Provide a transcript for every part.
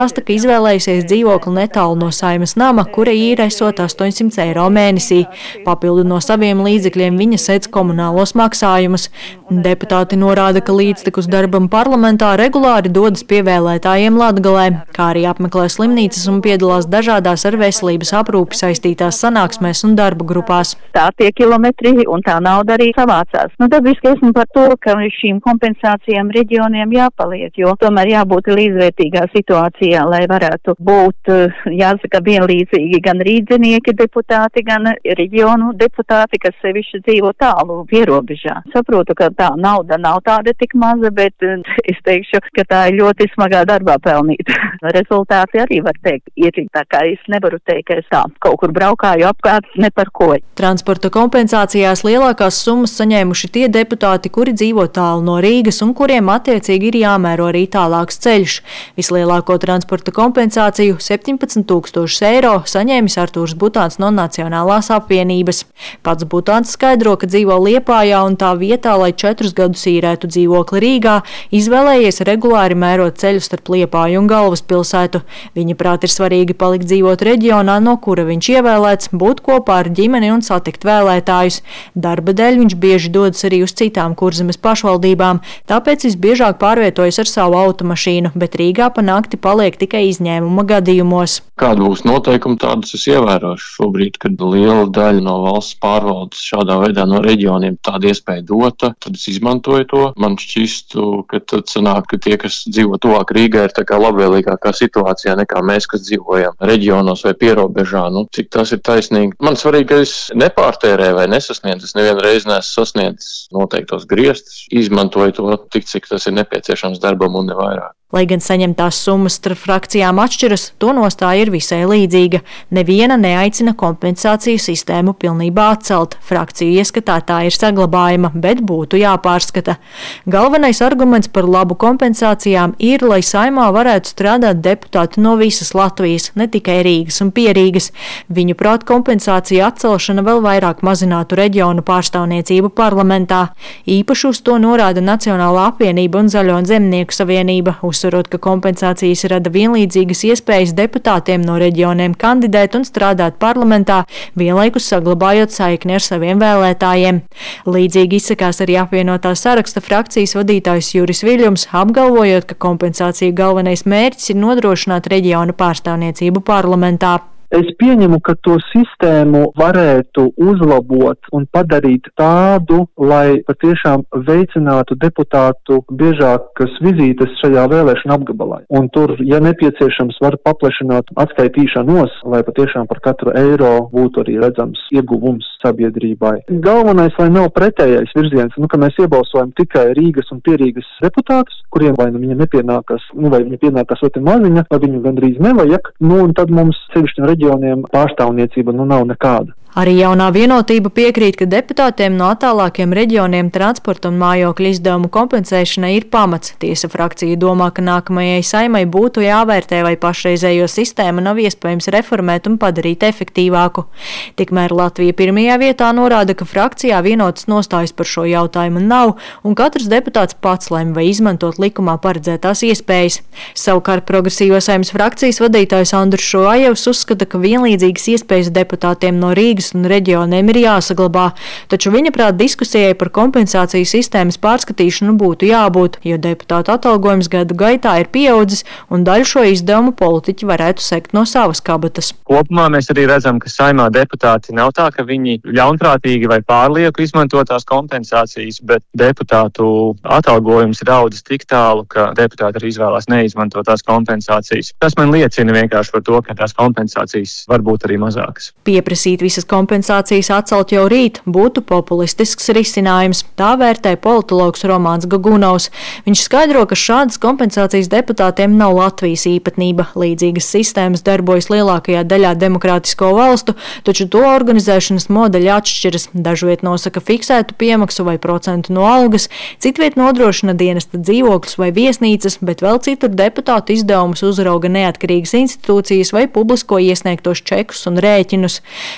Stāsta, ka izvēlējusies dzīvokli netālu no Saeimas nama, kura īre esot 800 eiro mēnesī. Papildu no saviem līdzekļiem viņa sedz komunālos maksājumus. Deputāti norāda, ka līdztekus darbam parlamentā regulāri dodas pie vēlētājiem Latgalē, kā arī apmeklē slimnīcas un piedalās dažādās ar veselības aprūpi saistītās sanāksmēs un darba grupās. Tā tie kilometri un tā nauda arī savācās. Dabiski esmu par to, ka šīm kompensācijām reģioniem jāpaliek, jo tomēr jābūt līdzvērtīgā situācijā, lai varētu būt, jāsaka, vienlīdzīgi gan rīdzinieki deputāti, gan reģionu deputāti, kas sevišķi dzīvo tālu pierobežā. Saprotu, ka tā nauda nav tāda tik maza, bet es teikšu, ka tā ir ļoti smagā darbā pelnīta. Rezultāti arī var teikt, ir tā kā es nevaru teikt, ka es tā kaut kur braukāju apkārt ne par ko. Transporta kompensācijās lielākās summas saņēmuši tie deputāti, kuri dzīvo tālu no Rīgas un kuriem attiecīgi ir jāmēro arī tālāks ceļš. Vislielāko transporta kompensāciju 17 000 eiro saņēmis Artūrs Butāns no Nacionālās apvienības. Pats Butāns skaidro, ka dzīvo Liepājā un tā vietā, lai 4 gadus īrētu dzīvokli Rīgā, izvēlējies regulāri mērot ceļu starp Liepāju un Galvaspilsētu. Viņa prāt ir svarīgi palikt dzīvot reģionā, no kura viņš ievēlēts, būt kopā ar ģimeni un satikt vēlētājus. Darba dēļ viņš bieži dodas arī uz citām Kurzemes pašvaldībām, tāpēc visbiežāk pārvietojas ar savu automašīnu, bet Rīgā pa nakti paliek tikai izņēmuma gadījumos. Kāda būs noteikumi, tādus es ievērošu. Šobrīd, kad liela daļa no valsts pārvaldes šādā veidā no reģioniem tāda iespēja dota, tad es izmantoju to. Man šķistu, ka tad sanāk, ka tie, kas dzīvo tuvāk Rīgai, ir tā kā labvēlīgākā situācijā nekā mēs, kas dzīvojam reģionos vai pierobežā. Cik tas ir taisnīgi. Man svarīgi, ka es nepārtērēju vai nesasniedzu. Es nevienu reizi neesmu sasniedzis noteiktos griestus. Izmantoju to tik, cik tas ir nepieciešams darbam un ne vairāk. Lai gan saņemtās summas starp frakcijām atšķiras, to nostāja ir visai līdzīga. Neviena neaicina kompensāciju sistēmu pilnībā atcelt. Frakciju ieskatā tā ir saglabājama, bet būtu jāpārskata. Galvenais arguments par labu kompensācijām ir, lai Saeimā varētu strādāt deputāti no visas Latvijas, ne tikai Rīgas un Pierīgas. Viņu prāt kompensācija atcelšana vēl vairāk mazinātu reģionu pārstāvniecību parlamentā. Īpaši uz to norāda Nacionālā apvienība un Zaļo un Zemnieku savienība, uzsverot, ka kompensācijas rada vienlīdzīgas iespējas deputātiem no reģioniem kandidēt un strādāt parlamentā, vienlaikus saglabājot saikni ar saviem vēlētājiem. Līdzīgi izsakās arī apvienotā saraksta frakcijas vadītājs Juris Viļņums, apgalvojot, ka kompensāciju galvenais mērķis ir nodrošināt reģionu pārstāvniecību parlamentā. Es pieņemu, ka to sistēmu varētu uzlabot un padarīt tādu, lai patiešām veicinātu deputātu biežākas vizītes šajā vēlēšana apgabalā. Un tur, ja nepieciešams, var paplašināt atskaitīšanos, lai patiešām par katru eiro būtu arī redzams ieguvums sabiedrībai. Galvenais, lai nav pretējais virziens, ka mēs iebalsojam tikai Rīgas un Pierīgas deputātus, kuriem vai viņam nepienākas, vai viņa pienākas ļoti maziņa, vai viņu gandrīz nevajag, un tad mums sevišķi reģioniem pārstāvniecība nav nekāda. Arī jaunā vienotība piekrīt, ka deputātiem no attālākiem reģioniem transporta un mājokļu izdevumu kompensēšanai ir pamats. Tiesa frakcija domā, ka nākamajai Saeimai būtu jāvērtē, vai pašreizējo sistēmu nav iespējams reformēt un padarīt efektīvāku. Tikmēr Latvija pirmajā vietā norāda, ka frakcijā vienotas nostājas par šo jautājumu nav, un katrs deputāts pats lemj, vai izmantot likumā paredzētās iespējas. Savukārt progresīvo Saeimas frakcijas vadītājs Andrus Šojevs uzskata, ka vienlīdzīgas iespējas deputātiem no Rīgas un reģioniem ir jāsaglabā, taču viņa prāt diskusijai par kompensāciju sistēmas pārskatīšanu būtu jābūt, jo deputātu atalgojums gadu gaitā ir pieaudzis un daļu šo izdevumu politiķi varētu sekt no savas kabatas. Kopumā mēs arī redzam, ka Saeimā deputāti nav tā, ka viņi ļaunprātīgi vai pārlieku izmanto tās kompensācijas, bet deputātu atalgojums ir audzis tik tālu, ka deputāti arī izvēlās neizmantot tās kompensācijas. Tas man liecina vienkārši par to, ka tās kompensācijas var būt arī mazākas. Pieprasīt visas kompensācijas atcelt jau rīt būtu populistisks risinājums. Tā vērtē politologs Romāns Gagunovs. Viņš skaidro, ka šādas kompensācijas deputātiem nav Latvijas īpatnība. Līdzīgas sistēmas darbojas lielākajā daļā demokrātisko valstu, taču to organizēšanas modeļi atšķiras. Dažviet nosaka fiksētu piemaksu vai procentu no algas, citviet nodrošina dienesta dzīvokļus vai viesnīcas, bet vēl citur deputātu izdevumus uzrauga neatkarīgas institūcijas vai publisko iesniegtos čekus un rēķinus. Gagunovs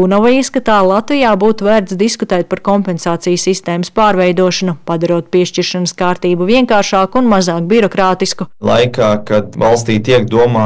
Bunova izskatā Latvijā būtu vērts diskutēt par kompensāciju sistēmas pārveidošanu, padarot piešķiršanas kārtību vienkāršāku un mazāk birokrātisku. Laikā, kad valstī tiek domāts